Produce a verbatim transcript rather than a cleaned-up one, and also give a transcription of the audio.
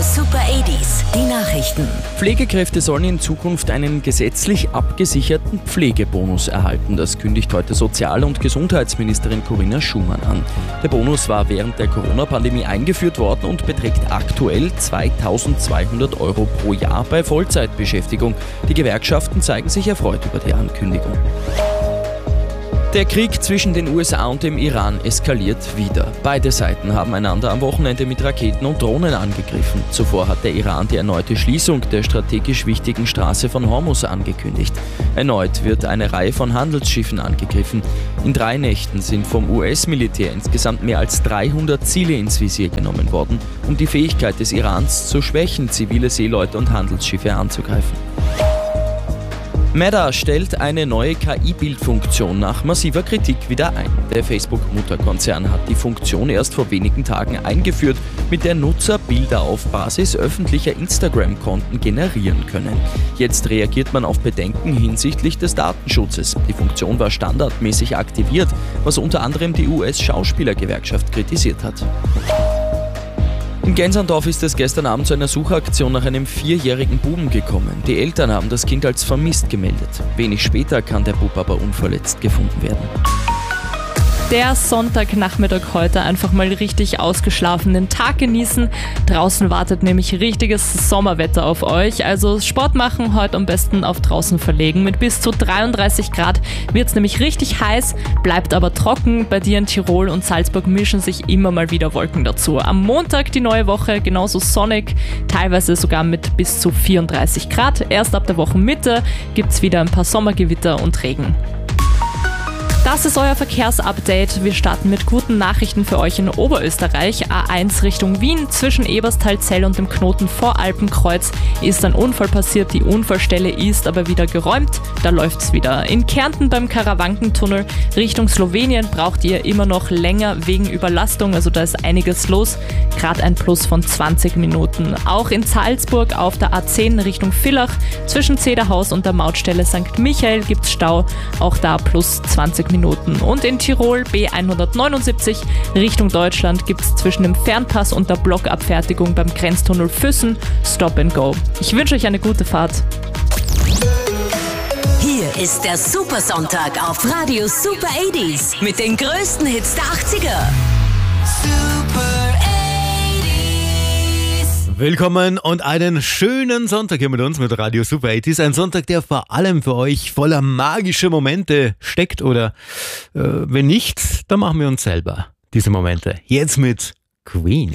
Super achtziger, die Nachrichten. Pflegekräfte sollen in Zukunft einen gesetzlich abgesicherten Pflegebonus erhalten. Das kündigt heute Sozial- und Gesundheitsministerin Corinna Schumann an. Der Bonus war während der Corona-Pandemie eingeführt worden und beträgt aktuell zweitausendzweihundert Euro pro Jahr bei Vollzeitbeschäftigung. Die Gewerkschaften zeigen sich erfreut über die Ankündigung. Der Krieg zwischen den U S A und dem Iran eskaliert wieder. Beide Seiten haben einander am Wochenende mit Raketen und Drohnen angegriffen. Zuvor hat der Iran die erneute Schließung der strategisch wichtigen Straße von Hormuz angekündigt. Erneut wird eine Reihe von Handelsschiffen angegriffen. In drei Nächten sind vom U S-Militär insgesamt mehr als dreihundert Ziele ins Visier genommen worden, um die Fähigkeit des Irans zu schwächen, zivile Seeleute und Handelsschiffe anzugreifen. Meta stellt eine neue K I-Bildfunktion nach massiver Kritik wieder ein. Der Facebook-Mutterkonzern hat die Funktion erst vor wenigen Tagen eingeführt, mit der Nutzer Bilder auf Basis öffentlicher Instagram-Konten generieren können. Jetzt reagiert man auf Bedenken hinsichtlich des Datenschutzes. Die Funktion war standardmäßig aktiviert, was unter anderem die U S-Schauspielergewerkschaft kritisiert hat. In Gensandorf ist es gestern Abend zu einer Suchaktion nach einem vierjährigen Buben gekommen. Die Eltern haben das Kind als vermisst gemeldet. Wenig später kann der Bub aber unverletzt gefunden werden. Der Sonntagnachmittag heute einfach mal richtig ausgeschlafenen Tag genießen. Draußen wartet nämlich richtiges Sommerwetter auf euch. Also Sport machen heute am besten auf draußen verlegen. Mit bis zu dreiunddreißig Grad wird es nämlich richtig heiß, bleibt aber trocken. Bei dir in Tirol und Salzburg mischen sich immer mal wieder Wolken dazu. Am Montag die neue Woche genauso sonnig, teilweise sogar mit bis zu vierunddreißig Grad. Erst ab der Wochenmitte gibt es wieder ein paar Sommergewitter und Regen. Das ist euer Verkehrsupdate. Wir starten mit guten Nachrichten für euch in Oberösterreich. A eins Richtung Wien, zwischen Eberstalzell und dem Knoten vor Alpenkreuz ist ein Unfall passiert. Die Unfallstelle ist aber wieder geräumt. Da läuft's wieder. In Kärnten beim Karawankentunnel Richtung Slowenien braucht ihr immer noch länger wegen Überlastung. Also da ist einiges los. Gerade ein Plus von zwanzig Minuten. Auch in Salzburg auf der A zehn Richtung Villach zwischen Zederhaus und der Mautstelle Sankt Michael gibt's Stau. Auch da plus zwanzig Minuten. Und in Tirol B hundertneunundsiebzig Richtung Deutschland gibt es zwischen dem Fernpass und der Blockabfertigung beim Grenztunnel Füssen Stop and Go. Ich wünsche euch eine gute Fahrt. Hier ist der Supersonntag auf Radio Super achtziger mit den größten Hits der achtziger. Super achtziger. Willkommen und einen schönen Sonntag hier mit uns, mit Radio Super achtziger. Ein Sonntag, der vor allem für euch voller magischer Momente steckt oder äh, wenn nicht, dann machen wir uns selber diese Momente. Jetzt mit Queen.